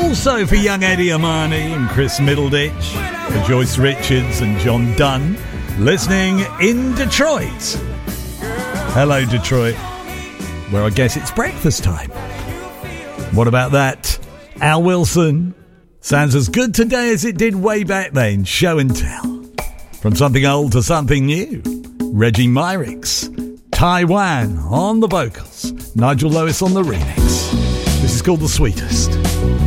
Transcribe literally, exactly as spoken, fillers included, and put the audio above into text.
Also for young Eddie Armani and Chris Middleditch, for Joyce Richards and John Dunn, listening in Detroit. Hello, Detroit, where I guess it's breakfast time. What about that? Al Wilson. Sounds as good today as it did way back then. Show and tell. From something old to something new. Reggie Myrick's Taiwan on the vocals. Nigel Lewis on the remix. This is called The Sweetest.